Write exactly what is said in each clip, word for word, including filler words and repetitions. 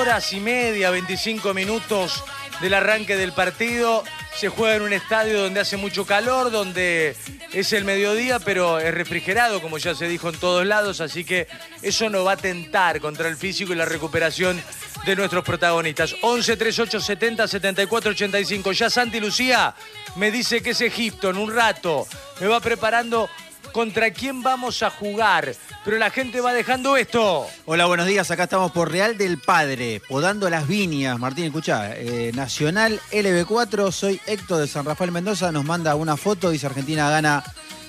Horas y media, veinticinco minutos del arranque del partido. Se juega en un estadio donde hace mucho calor, donde es el mediodía, pero es refrigerado, como ya se dijo en todos lados, así que eso no va a tentar contra el físico y la recuperación de nuestros protagonistas. once, treinta y ocho, setenta, setenta y cuatro, ochenta y cinco. Ya Santi Lucía me dice que es Egipto en un rato. Me va preparando contra quién vamos a jugar, pero la gente va dejando esto. Hola, buenos días, acá estamos por Real del Padre, podando las viñas. Martín, escuchá, eh, Nacional L B cuatro, soy Héctor de San Rafael Mendoza, nos manda una foto, dice Argentina gana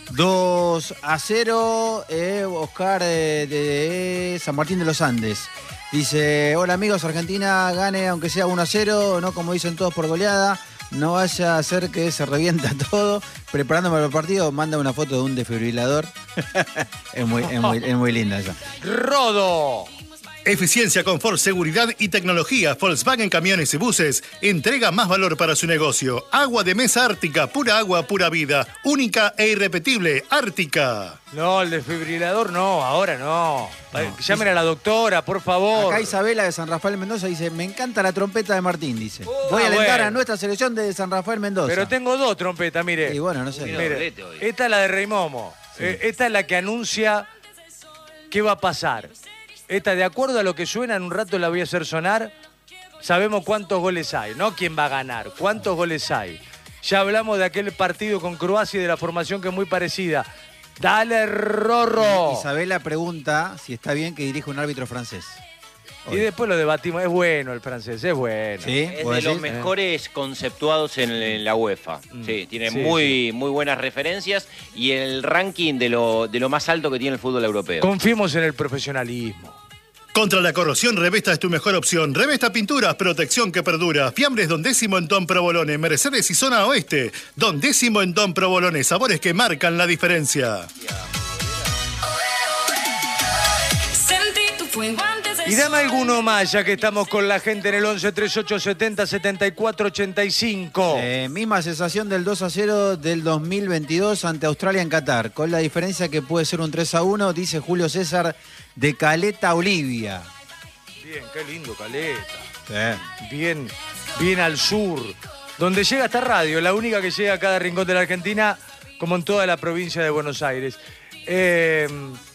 dos a cero, eh, Oscar eh, de San Martín de los Andes. Dice, hola amigos, Argentina gane aunque sea uno a cero, no como dicen todos por goleada. No vaya a ser que se revienta todo. Preparándome para el partido, manda una foto de un desfibrilador. es, muy, es, muy, es muy linda esa. ¡Rodo! Eficiencia, confort, seguridad y tecnología. Volkswagen Camiones y Buses entrega más valor para su negocio. Agua de mesa Ártica, pura agua, pura vida. Única e irrepetible, Ártica. No, el desfibrilador no, ahora no. no. Llamen a la doctora, por favor. Acá Isabela de San Rafael Mendoza dice, me encanta la trompeta de Martín, dice. Oh, Voy a alentar bueno. a nuestra selección de San Rafael Mendoza. Pero tengo dos trompetas, mire. Y bueno, no sé. Mire, esta es la de Rey Momo. Sí. Eh, esta es la que anuncia qué va a pasar. Esta, de acuerdo a lo que suena, en un rato la voy a hacer sonar. Sabemos cuántos goles hay, no quién va a ganar, cuántos goles hay. Ya hablamos de aquel partido con Croacia y de la formación que es muy parecida. Dale, Rorro. Isabela pregunta si está bien que dirija un árbitro francés. Hoy. Y después lo debatimos. Es bueno el francés, es bueno. ¿Sí? Es de los mejores conceptuados en la UEFA. Mm. Sí, tiene sí, muy, sí. muy buenas referencias y el ranking de lo, de lo más alto que tiene el fútbol europeo. Confiemos en el profesionalismo. Contra la corrosión, Revesta es tu mejor opción. Revesta Pinturas, protección que perdura. Fiambres Don Décimo en Don Provolone. Mercedes y Zona Oeste. Don Décimo en Don Provolone. Sabores que marcan la diferencia. Y dame alguno más, ya que estamos con la gente en el once, treinta y ocho, setenta, setenta y cuatro, ochenta y cinco. Eh, misma sensación del dos a cero del dos mil veintidós ante Australia en Qatar, con la diferencia que puede ser un tres a uno, dice Julio César de Caleta, Olivia. Bien, qué lindo Caleta. Sí. Bien, bien al sur, donde llega esta radio, la única que llega a cada rincón de la Argentina, como en toda la provincia de Buenos Aires. Eh,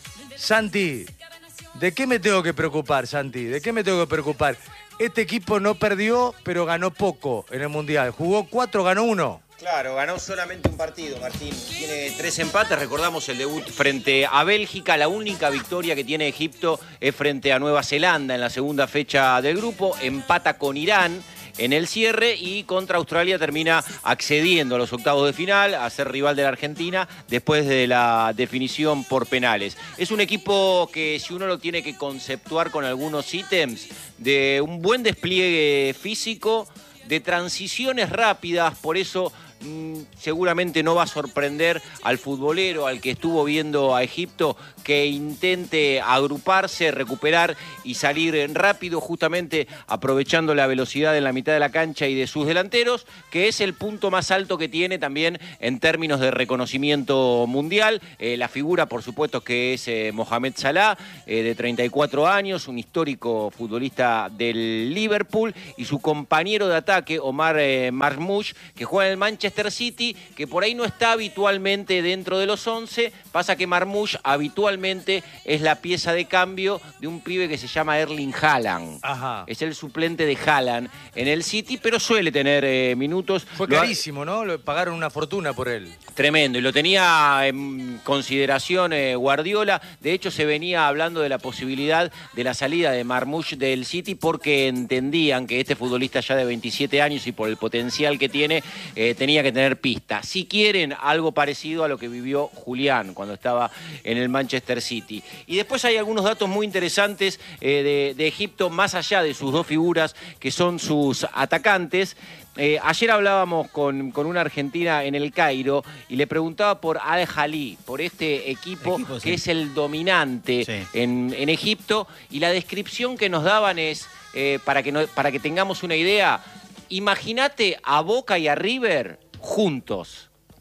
Santi, ¿de qué me tengo que preocupar, Santi? ¿De qué me tengo que preocupar? Este equipo no perdió, pero ganó poco en el Mundial. Jugó cuatro, ganó uno. Claro, ganó solamente un partido, Martín. Tiene tres empates, recordamos el debut frente a Bélgica. La única victoria que tiene Egipto es frente a Nueva Zelanda en la segunda fecha del grupo. Empata con Irán en el cierre y contra Australia termina accediendo a los octavos de final, a ser rival de la Argentina después de la definición por penales. Es un equipo que, si uno lo tiene que conceptuar con algunos ítems, de un buen despliegue físico, de transiciones rápidas, por eso mmm, seguramente no va a sorprender al futbolero, al que estuvo viendo a Egipto, que intente agruparse, recuperar y salir rápido, justamente aprovechando la velocidad en la mitad de la cancha y de sus delanteros, que es el punto más alto que tiene también en términos de reconocimiento mundial. Eh, la figura, por supuesto, que es eh, Mohamed Salah, eh, de treinta y cuatro años, un histórico futbolista del Liverpool, y su compañero de ataque, Omar eh, Marmoush, que juega en el Manchester City, que por ahí no está habitualmente dentro de los once. Pasa que Marmoush habitualmente es la pieza de cambio de un pibe que se llama Erling Haaland. Ajá. Es el suplente de Haaland en el City, pero suele tener eh, minutos. Fue carísimo, ¿no? Lo pagaron una fortuna por él. Tremendo, y lo tenía en consideración eh, Guardiola. De hecho, se venía hablando de la posibilidad de la salida de Marmoush del City porque entendían que este futbolista ya de veintisiete años y por el potencial que tiene, eh, tenía que tener pista. Si quieren, algo parecido a lo que vivió Julián cuando estaba en el Manchester City. Y después hay algunos datos muy interesantes eh, de, de Egipto, más allá de sus dos figuras, que son sus atacantes. Eh, ayer hablábamos con, con una argentina en el Cairo y le preguntaba por Al-Ahly, por este equipo, equipo que sí. es el dominante sí. en, en Egipto, y la descripción que nos daban es, eh, para, que no, para que tengamos una idea, imagínate a Boca y a River juntos.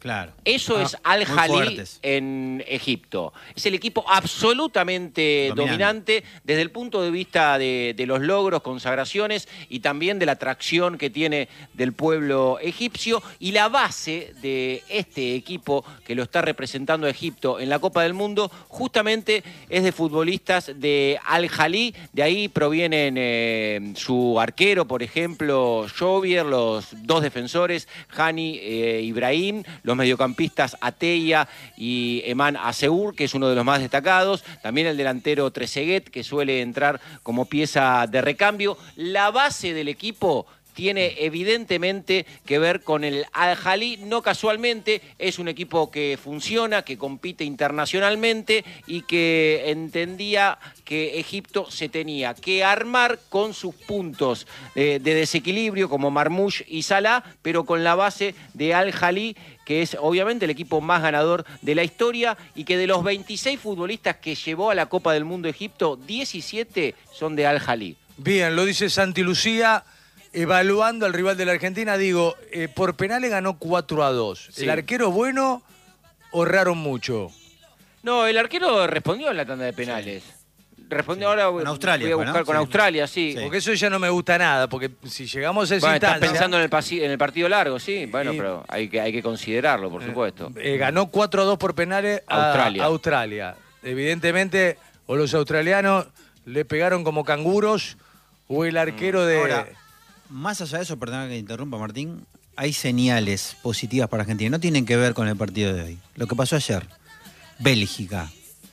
Claro. Eso Ah, es Al-Ahly fuertes. en Egipto. Es el equipo absolutamente dominante, Dominante. desde el punto de vista de, de los logros, consagraciones y también de la atracción que tiene del pueblo egipcio. Y la base de este equipo que lo está representando a Egipto en la Copa del Mundo justamente es de futbolistas de Al-Ahly. De ahí provienen eh, su arquero, por ejemplo, Jovier, los dos defensores, Hani eh, Ibrahim, los mediocampistas Ateya y Eman Aseur, que es uno de los más destacados, también el delantero Trezeguet, que suele entrar como pieza de recambio. La base del equipo tiene evidentemente que ver con el Al-Ahly, no casualmente, es un equipo que funciona, que compite internacionalmente y que entendía que Egipto se tenía que armar con sus puntos eh, de desequilibrio como Marmoush y Salah, pero con la base de Al-Ahly, que es obviamente el equipo más ganador de la historia y que de los veintiséis futbolistas que llevó a la Copa del Mundo Egipto, diecisiete son de Al-Ahly. Bien, lo dice Santi Lucía. Evaluando al rival de la Argentina, digo, eh, por penales ganó cuatro a dos. Sí. ¿El arquero bueno o erraron mucho? No, el arquero respondió en la tanda de penales. Respondió ahora, voy, Con Australia voy a fue, buscar ¿no? con Sí. Australia, sí. Sí. Porque eso ya no me gusta nada, porque si llegamos a esa Bueno, estás instancia... pensando en el, pasi- en el partido largo, sí. Bueno, Y- pero hay que, hay que considerarlo, por supuesto. Eh, ganó cuatro a dos por penales a Australia. Australia. Evidentemente, o los australianos le pegaron como canguros, o el arquero de... Ahora, más allá de eso, perdona que te interrumpa, Martín, hay señales positivas para Argentina. No tienen que ver con el partido de hoy. Lo que pasó ayer. Bélgica.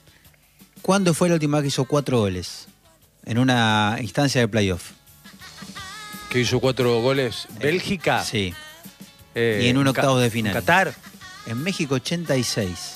¿Cuándo fue la última vez que hizo cuatro goles? En una instancia de playoff. que hizo cuatro goles. ¿Bélgica? Sí. Eh, Y en un Ca- octavos de final. ¿Qatar? En México ochenta y seis.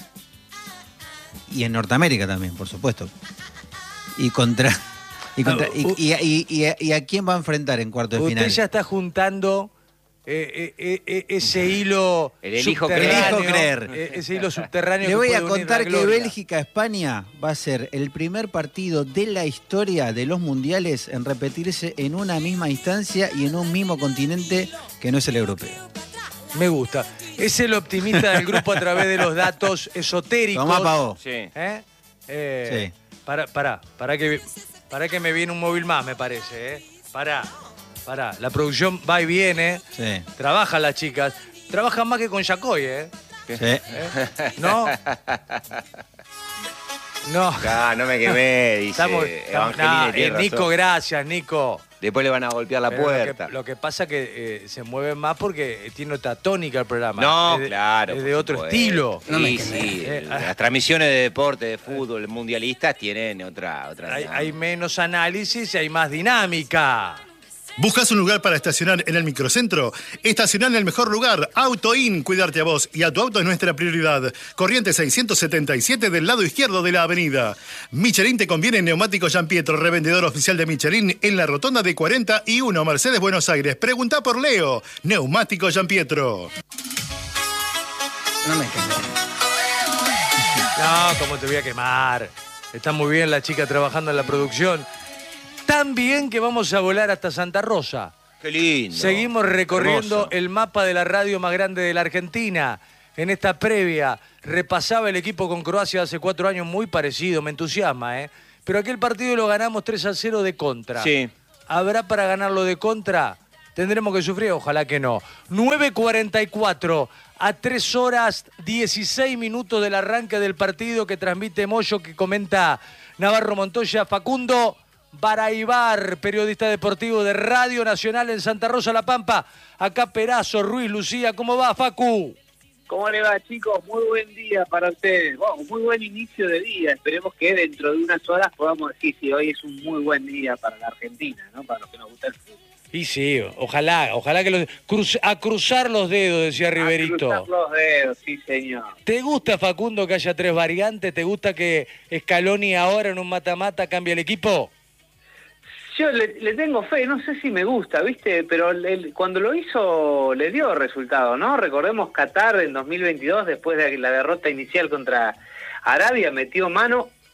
Y en Norteamérica también, por supuesto. Y contra... Y, contra- Ah, y- u- y- y- y- y a quién va a enfrentar en cuarto de Usted final? ya está juntando eh, eh, eh, ese hilo El elijo subterráneo, creer. Elijo creer. eh, ese hilo subterráneo Le que voy a puede unir contar la que gloria. Bélgica-España va a ser el primer partido de la historia de los mundiales en repetirse en una misma instancia y en un mismo continente que no es el europeo. Me gusta. Es el optimista del grupo a través de los datos esotéricos. Tomá, Pavo. Sí. ¿Eh? Eh, Sí. Para, para, para que, para que me viene un móvil más, me parece. ¿eh? Para, para. La producción va y viene. Sí. Trabajan las chicas. Trabajan más que con Yacoy, ¿eh? Sí. ¿Eh? ¿No? No. Ah, no me quemé, dice Estamos, estamos- Evangelina. nah, y tiene eh, Nico, razón. gracias, Nico. Después le van a golpear la Pero lo que- puerta. Lo que, pasa es que eh, se mueve más porque tiene otra tónica el programa. No, Es de- claro. Es por de otro supuesto. estilo. Sí, sí. Eh, Las transmisiones de deporte, de fútbol, mundialistas tienen otra. otra Hay, dinámica. hay menos análisis y hay más dinámica. ¿Buscas un lugar para estacionar en el microcentro? Estacionar en el mejor lugar, AutoIn. Cuidarte a vos y a tu auto es nuestra prioridad. Corriente seiscientos setenta y siete del lado izquierdo de la avenida. Michelin te conviene en Neumático Gian Pietro, revendedor oficial de Michelin en la rotonda de cuarenta y uno, Mercedes, Buenos Aires. Pregunta por Leo. Neumático Gian Pietro. No me quemé. No, ¿cómo te voy a quemar? Está muy bien la chica trabajando en la producción. Tan bien que vamos a volar hasta Santa Rosa. Qué lindo. Seguimos recorriendo Hermoso. el mapa de la radio más grande de la Argentina. En esta previa repasaba el equipo con Croacia hace cuatro años muy parecido, me entusiasma, ¿eh? Pero aquel partido lo ganamos tres a cero de contra. Sí. ¿Habrá para ganarlo de contra? ¿Tendremos que sufrir? Ojalá que no. nueve cuarenta y cuatro, a tres horas dieciséis minutos del arranque del partido que transmite Moyo, que comenta Navarro Montoya. Facundo Baraibar, periodista deportivo de Radio Nacional en Santa Rosa, La Pampa. Acá Perazo, Ruiz, Lucía. ¿Cómo va, Facu? ¿Cómo le va, chicos? Muy buen día para ustedes. Bueno, muy buen inicio de día. Esperemos que dentro de unas horas podamos decir si hoy es un muy buen día para la Argentina, ¿no? Para los que nos gusta el fútbol. Y sí, ojalá, ojalá que los... cruz- a cruzar los dedos, decía Riverito. A cruzar los dedos, sí, señor. ¿Te gusta, Facundo, que haya tres variantes? ¿Te gusta que Scaloni ahora en un mata-mata cambie el equipo? Yo le, le tengo fe, no sé si me gusta, ¿viste? Pero le- cuando lo hizo le dio resultado, ¿no? Recordemos Qatar en dos mil veintidós, después de la derrota inicial contra Arabia, metió mano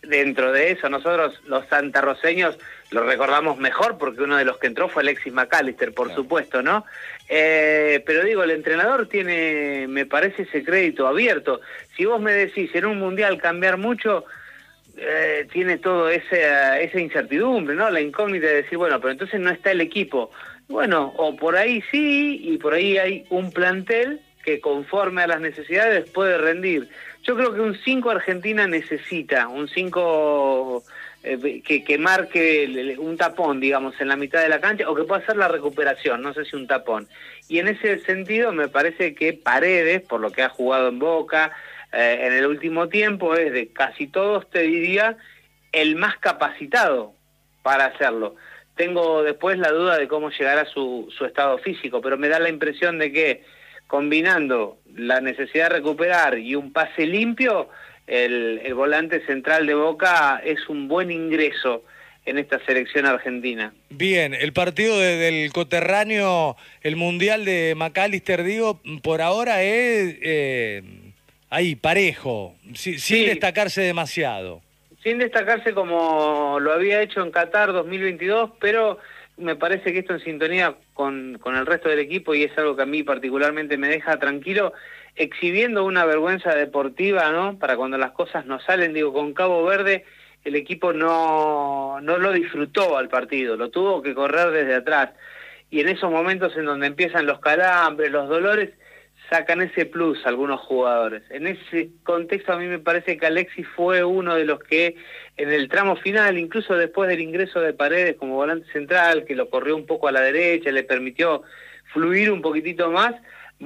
dentro de eso, nosotros los santarroceños lo recordamos mejor porque uno de los que entró fue Alexis McAllister, por claro. supuesto, ¿no? Eh, pero digo, el entrenador tiene, me parece, ese crédito abierto. Si vos me decís en un mundial cambiar mucho, eh, tiene todo esa, esa incertidumbre, ¿no? La incógnita de decir, bueno, pero entonces no está el equipo. Bueno, o por ahí sí, y por ahí hay un plantel que conforme a las necesidades puede rendir. Yo creo que un cinco Argentina necesita, un cinco eh, que, que marque un tapón, digamos, en la mitad de la cancha, o que pueda hacer la recuperación, no sé si un tapón. Y en ese sentido me parece que Paredes, por lo que ha jugado en Boca eh, en el último tiempo, es de casi todos, te diría, el más capacitado para hacerlo. Tengo después la duda de cómo llegará su, su estado físico, pero me da la impresión de que combinando la necesidad de recuperar y un pase limpio, el, el volante central de Boca es un buen ingreso en esta selección argentina. Bien, el partido de, del coterráneo, el Mundial de McAllister, digo, por ahora es eh, ahí, parejo, sin, sin sí. destacarse demasiado. Sin destacarse como lo había hecho en Qatar dos mil veintidós, pero me parece que esto en sintonía con, con el resto del equipo, y es algo que a mí particularmente me deja tranquilo, exhibiendo una vergüenza deportiva, ¿no? Para cuando las cosas no salen, digo, con Cabo Verde el equipo no, no lo disfrutó al partido, lo tuvo que correr desde atrás, y en esos momentos en donde empiezan los calambres, los dolores, sacan ese plus algunos jugadores. En ese contexto a mí me parece que Alexis fue uno de los que en el tramo final, incluso después del ingreso de Paredes como volante central, que lo corrió un poco a la derecha, le permitió fluir un poquitito más,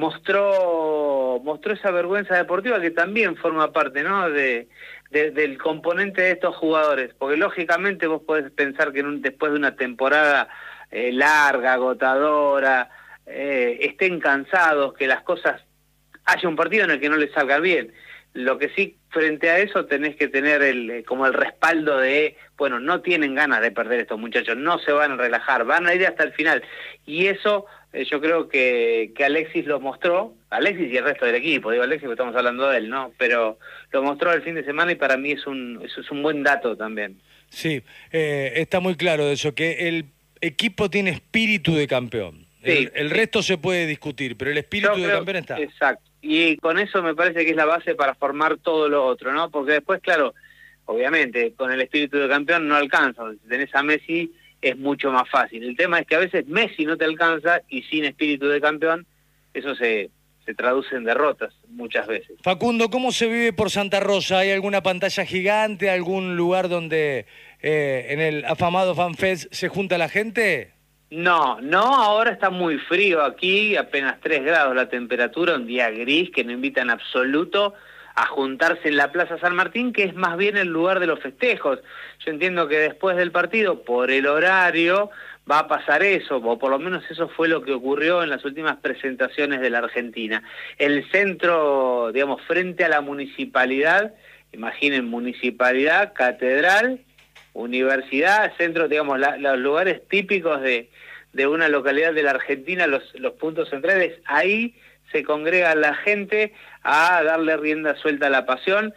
mostró mostró esa vergüenza deportiva que también forma parte, ¿no? de, de del componente de estos jugadores, porque lógicamente vos podés pensar que en un, después de una temporada eh, larga, agotadora, Eh, estén cansados, que las cosas, haya un partido en el que no les salga bien. Lo que sí, frente a eso, tenés que tener el como el respaldo de, bueno, no tienen ganas de perder estos muchachos, no se van a relajar, van a ir hasta el final. Y eso eh, yo creo que, que Alexis lo mostró, Alexis y el resto del equipo, digo Alexis porque estamos hablando de él, ¿no? Pero lo mostró el fin de semana y para mí es un, eso es un buen dato también. Sí, eh, está muy claro de eso, que el equipo tiene espíritu de campeón. Sí, el, el resto sí. se puede discutir, pero el espíritu creo, de campeón está. Exacto. Y con eso me parece que es la base para formar todo lo otro, ¿no? Porque después, claro, obviamente, con el espíritu de campeón no alcanza. Si tenés a Messi, es mucho más fácil. El tema es que a veces Messi no te alcanza y sin espíritu de campeón, eso se, se traduce en derrotas muchas veces. Facundo, ¿cómo se vive por Santa Rosa? ¿Hay alguna pantalla gigante, algún lugar donde eh, en el afamado FanFest se junta la gente? No, no, ahora está muy frío aquí, apenas tres grados la temperatura, un día gris que no invita en absoluto a juntarse en la Plaza San Martín, que es más bien el lugar de los festejos. Yo entiendo que después del partido, por el horario, va a pasar eso, o por lo menos eso fue lo que ocurrió en las últimas presentaciones de la Argentina. El centro, digamos, frente a la municipalidad, imaginen municipalidad, catedral, universidad, centro, digamos, la, los lugares típicos de, de una localidad de la Argentina, los, los puntos centrales, ahí se congrega la gente a darle rienda suelta a la pasión.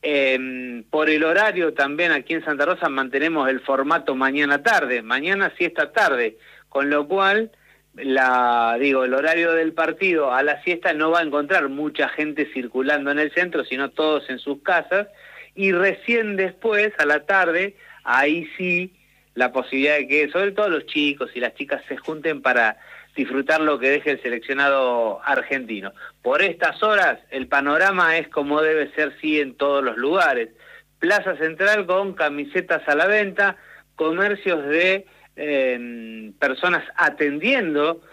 Eh, por el horario también aquí en Santa Rosa mantenemos el formato mañana tarde, mañana siesta tarde, con lo cual, la digo, el horario del partido a la siesta no va a encontrar mucha gente circulando en el centro, sino todos en sus casas, y recién después, a la tarde, ahí sí la posibilidad de que sobre todo los chicos y las chicas se junten para disfrutar lo que deje el seleccionado argentino. Por estas horas el panorama es como debe ser sí en todos los lugares. Plaza Central con camisetas a la venta, comercios de eh, personas atendiendo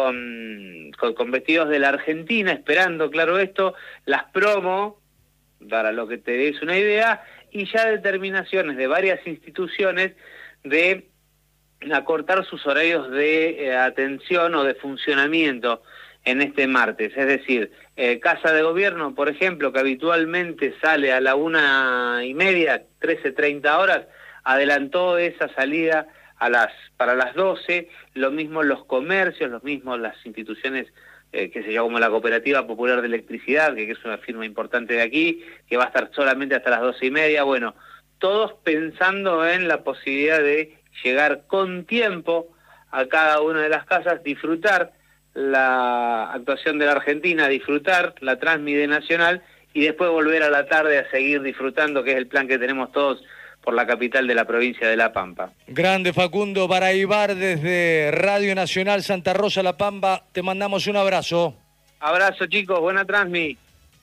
con, con, con vestidos de la Argentina, esperando, claro esto, las promo, para lo que te des una idea, y ya determinaciones de varias instituciones de acortar sus horarios de eh, atención o de funcionamiento en este martes. Es decir, eh, Casa de Gobierno, por ejemplo, que habitualmente sale a la una y media, trece treinta horas, adelantó esa salida a las para las doce, lo mismo los comercios, lo mismo las instituciones Eh, que se llama como la Cooperativa Popular de Electricidad, que, que es una firma importante de aquí, que va a estar solamente hasta las doce y media. Bueno, todos pensando en la posibilidad de llegar con tiempo a cada una de las casas, disfrutar la actuación de la Argentina, disfrutar la transmisión de Nacional y después volver a la tarde a seguir disfrutando, que es el plan que tenemos todos por la capital de la provincia de La Pampa. Grande Facundo Baraibar desde Radio Nacional Santa Rosa La Pampa, te mandamos un abrazo. Abrazo chicos, buena transmi.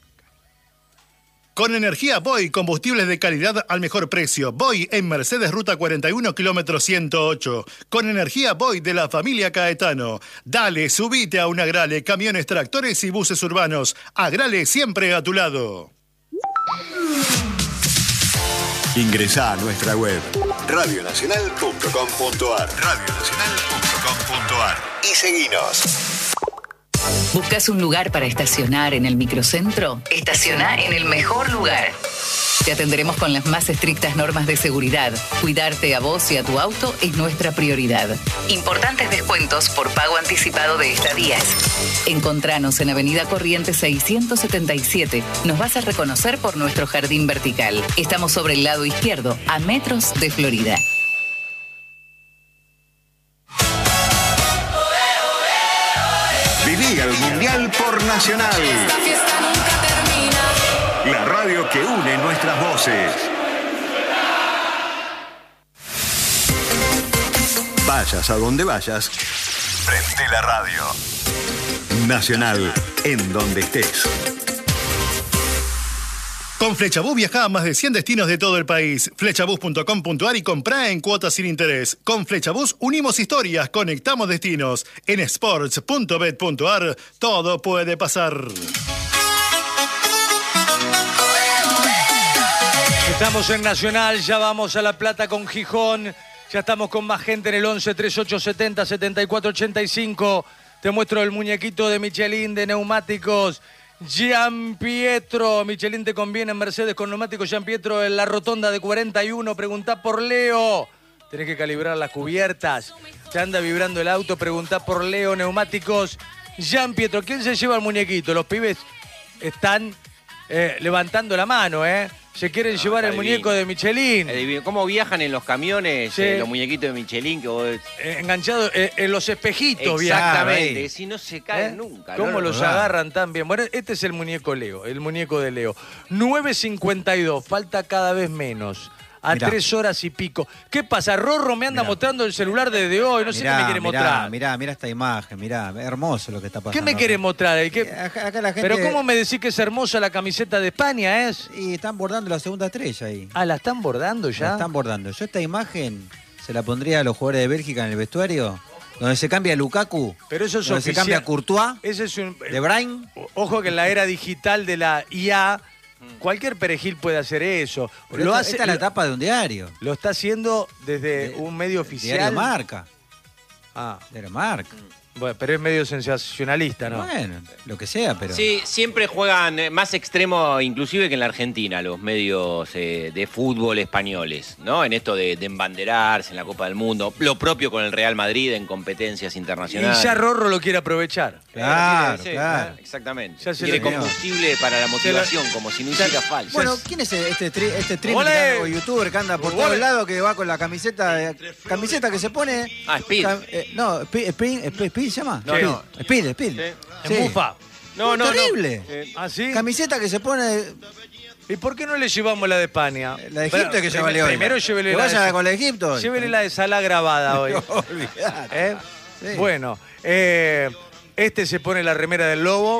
Con energía Boy, combustibles de calidad al mejor precio. Boy en Mercedes Ruta cuarenta y uno, kilómetro ciento ocho. Con energía Boy de la familia Caetano. Dale, subite a un Agrale, camiones, tractores y buses urbanos. Agrale siempre a tu lado. Ingresá a nuestra web radio nacional punto com punto ar radio nacional punto com punto ar y seguinos. ¿Buscas un lugar para estacionar en el microcentro? Estaciona en el mejor lugar. Te atenderemos con las más estrictas normas de seguridad. Cuidarte a vos y a tu auto es nuestra prioridad. Importantes descuentos por pago anticipado de estadías. Encontranos en Avenida Corrientes seiscientos setenta y siete. Nos vas a reconocer por nuestro jardín vertical. Estamos sobre el lado izquierdo, a metros de Florida. Viví el Mundial por Nacional. Esta fiesta nunca termina. La radio que une nuestras voces. Vayas a donde vayas, prende la radio. Nacional, en donde estés. Con Flechabús viajá a más de cien destinos de todo el país. Flechabús punto com punto ar y comprá en cuotas sin interés. Con Flechabús unimos historias, conectamos destinos. En sports punto bet punto ar todo puede pasar. Estamos en Nacional, ya vamos a La Plata con Gijón. Ya estamos con más gente en el once treinta y ocho setenta setenta y cuatro ochenta y cinco. Te muestro el muñequito de Michelin de neumáticos. Gian Pietro, Michelin te conviene en Mercedes con neumáticos Gian Pietro en la rotonda de cuarenta y uno. Preguntá por Leo. Tenés que calibrar las cubiertas. Te anda vibrando el auto. Preguntá por Leo Neumáticos Gian Pietro. ¿Quién se lleva el muñequito? Los pibes están eh, levantando la mano, ¿eh? Se quieren no, llevar el divino. Muñeco de Michelin. ¿Cómo viajan en los camiones sí. eh, los muñequitos de Michelin? Que vos... eh, Enganchados eh, en los espejitos. Exactamente, viajan, si no se caen ¿Eh? nunca. ¿Cómo no, los no, agarran tan bien? Bueno, este es el muñeco Leo, el muñeco de Leo. nueve cincuenta y dos, falta cada vez menos. A mirá. Tres horas y pico. ¿Qué pasa? Rorro me anda mirá. mostrando el celular desde hoy. No mirá, sé qué me quiere mirá, mostrar. Mirá, mirá esta imagen, mirá. Hermoso lo que está pasando. ¿Qué me quiere mostrar? ¿Qué? Acá, acá la gente... Pero ¿cómo me decís que es hermosa la camiseta de España? ¿Es? Y están bordando la segunda estrella ahí. Ah, ¿la están bordando ya? La están bordando. Yo esta imagen se la pondría a los jugadores de Bélgica en el vestuario, donde se cambia Lukaku, pero eso es donde oficial. se cambia Courtois, Ese es un... De Bruyne. Ojo que en la era digital de la I A... Cualquier perejil puede hacer eso. Pero lo esta, hace, esta es la tapa de un diario. Lo está haciendo desde de, un medio oficial. Diario Marca. Ah. Diario Marca. Bueno, pero es medio sensacionalista, ¿no? Bueno, lo que sea, pero... Sí, siempre juegan más extremo inclusive que en la Argentina los medios eh, de fútbol españoles, ¿no? En esto de, de embanderarse en la Copa del Mundo. Lo propio con el Real Madrid en competencias internacionales. Y ya Rorro lo quiere aprovechar. Claro, sí, claro. Sí, exactamente. Ya se quiere le combustible para la motivación, lo... como si no hiciera falta. Bueno, ¿quién es este, tri este streamer o youtuber que anda por todos lados, que va con la camiseta camiseta que se pone... Ah, Speed. Cam, eh, no, Speed, Speed, Speed, Speed se llama. No, Speed. no. Speed, Speed. Sí. En Bufa. No, no, terrible. No. Eh, ¿Ah, sí? Camiseta que se pone... ¿Y por qué no le llevamos la de España? La de Egipto bueno, que se vale hoy. Primero llévele la, vaya de... con la de Egipto. Llévele la de Salah grabada hoy. No, olvidate. ¿Eh? Sí. Bueno, eh, este se pone la remera del Lobo.